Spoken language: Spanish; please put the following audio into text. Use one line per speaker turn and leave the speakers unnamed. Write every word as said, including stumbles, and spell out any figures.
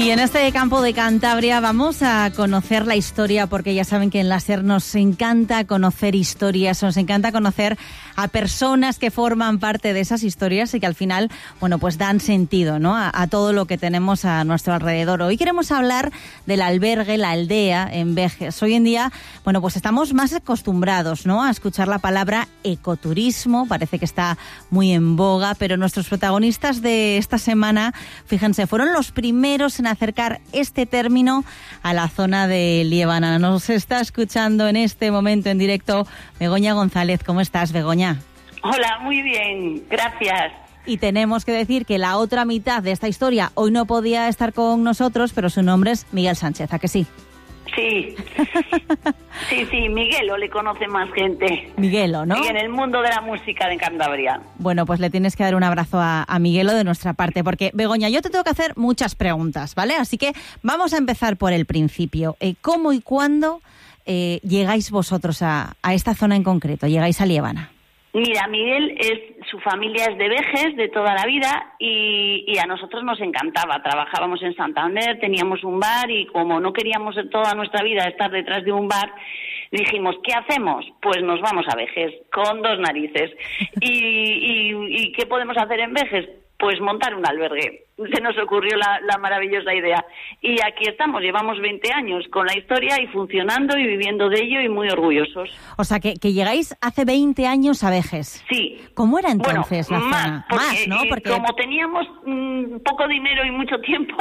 Y en este campo de Cantabria vamos a conocer la historia, porque ya saben que en la SER nos encanta conocer historias, nos encanta conocer a personas que forman parte de esas historias y que al final, bueno, pues dan sentido, ¿no?, a, a todo lo que tenemos a nuestro alrededor. Hoy queremos hablar del albergue La Aldea en Vejes. Hoy en día, bueno, pues estamos más acostumbrados, ¿no?, a escuchar la palabra ecoturismo, parece que está muy en boga, pero nuestros protagonistas de esta semana, fíjense, fueron los primeros en acercar este término a la zona de Liébana. Nos está escuchando en este momento en directo Begoña González. ¿Cómo estás, Begoña?
Hola, muy bien, gracias.
Y tenemos que decir que la otra mitad de esta historia hoy no podía estar con nosotros, pero su nombre es Miguel Sánchez, ¿a que sí?
Sí, sí, sí, Miguelo le conoce más gente.
Miguelo, ¿no?
Y en el mundo de la música de Cantabria.
Bueno, pues le tienes que dar un abrazo a, a Miguelo de nuestra parte, porque, Begoña, yo te tengo que hacer muchas preguntas, ¿vale? Así que vamos a empezar por el principio. Eh, ¿Cómo y cuándo eh, llegáis vosotros a, a esta zona en concreto? ¿Llegáis a Liébana?
Mira, Miguel, es su familia es de Vejes de toda la vida y, y a nosotros nos encantaba. Trabajábamos en Santander, teníamos un bar y como no queríamos toda nuestra vida estar detrás de un bar, dijimos, ¿qué hacemos? Pues nos vamos a Vejes, con dos narices. ¿Y, y, y qué podemos hacer en Vejes? Pues montar un albergue. Se nos ocurrió la, la maravillosa idea. Y aquí estamos, llevamos veinte años con la historia y funcionando y viviendo de ello y muy orgullosos.
O sea, que, que llegáis hace veinte años a Vejes.
Sí.
¿Cómo era entonces
bueno,
la
más,
zona?
Porque,
más, ¿no? Porque
como teníamos mmm, poco dinero y mucho tiempo,